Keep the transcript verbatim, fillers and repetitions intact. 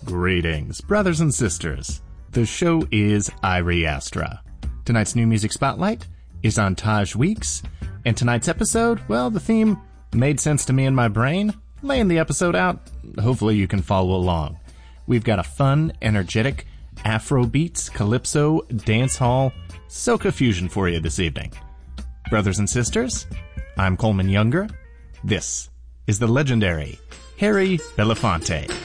Greetings, brothers and sisters. The show is Irie Astra. Tonight's new music spotlight is on Taj Weeks, and tonight's episode, well, the theme made sense to me in my brain. Laying the episode out, hopefully you can follow along. We've got a fun, energetic, Afro beats, calypso, dancehall, soca fusion for you this evening. Brothers and sisters, I'm Coleman Younger. This is the legendary Harry Belafonte.